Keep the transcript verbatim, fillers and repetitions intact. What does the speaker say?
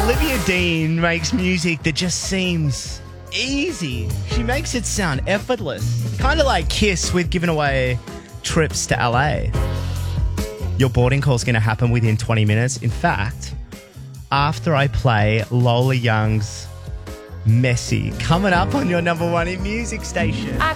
Olivia Dean makes music that just seems easy. She makes it sound effortless. Kind of like Kiss with giving away trips to L A. Your boarding call is going to happen within twenty minutes. In fact, after I play Lola Young's Messy, coming up on your number one in music station. I